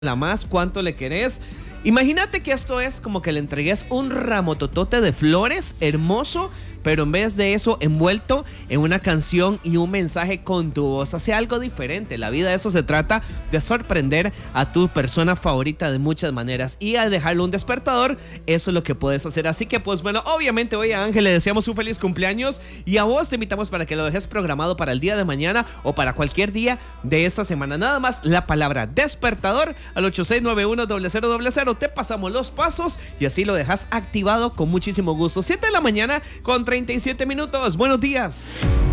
la más, cuánto le querés. Imagínate que esto es como que le entregues un ramototote de flores hermoso, pero en vez de eso envuelto en una canción y un mensaje con tu voz. Hace algo diferente. La vida de eso se trata, de sorprender a tu persona favorita de muchas maneras, y al dejarle un despertador, eso es lo que puedes hacer. Así que pues bueno, obviamente hoy a Ángel le deseamos un feliz cumpleaños, y a vos te invitamos para que lo dejes programado para el día de mañana o para cualquier día de esta semana. Nada más la palabra despertador al 8691-0000. Te pasamos los pasos y así lo dejas activado con muchísimo gusto. 7 de la mañana con 37 minutos. Buenos días.